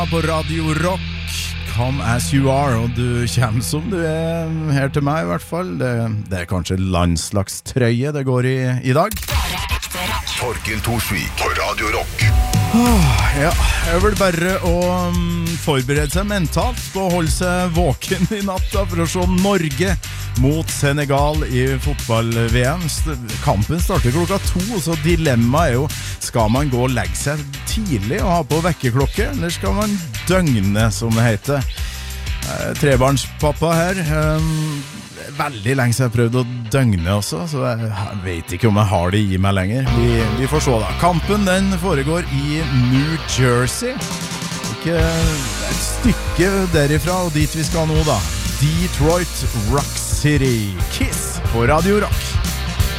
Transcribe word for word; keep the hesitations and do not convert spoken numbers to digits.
På Radio Rock, Come As You Are. Og du kommer som du er her til meg i hvert fall. Det, det er kanskje landslagstrøye det går i i dag. Torkild Thorsvik på Radio Rock. Åh, ja, det er vel bare å um, forberede seg mentalt på å holde seg våken i natta for å se Norge mot Senegal i fotball-V M. Kampen starter klokka to, så dilemmaet er jo, skal man gå og legge seg tidlig og ha på vekkerklokke, eller skal man døgne, som det heter? Eh, trebarnspappa her, eh, veldig lenge siden jeg prøvde å døgne også, så jeg, jeg vet ikke om jeg har det i meg lenger. Vi, vi får se da. Kampen den foregår i New Jersey. Ikke et stykke derifra og dit vi skal nå da. Detroit Rock City. Kiss på Radio Rock.